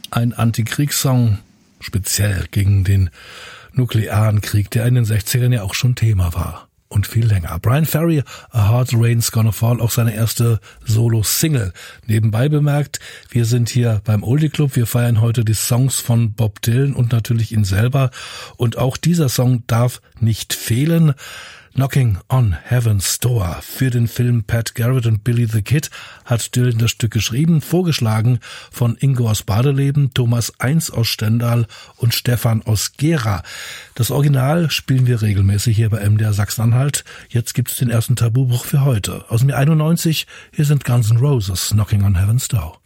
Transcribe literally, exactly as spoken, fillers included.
Ein Antikriegssong, speziell gegen den nuklearen Krieg, der in den sechzigern ja auch schon Thema war. Und viel länger. Bryan Ferry, A Hard Rain's Gonna Fall, auch seine erste Solo-Single. Nebenbei bemerkt, wir sind hier beim Oldie Club, wir feiern heute die Songs von Bob Dylan und natürlich ihn selber. Und auch dieser Song darf nicht fehlen. Knocking on Heaven's Door. Für den Film Pat Garrett und Billy the Kid hat Dylan das Stück geschrieben, vorgeschlagen von Ingo aus Badeleben, Thomas Eins aus Stendal und Stefan aus Gera. Das Original spielen wir regelmäßig hier bei M D R Sachsen-Anhalt. Jetzt gibt's den ersten Tabubruch für heute. Aus dem Jahr einundneunzig, hier sind Guns N' Roses, Knocking on Heaven's Door.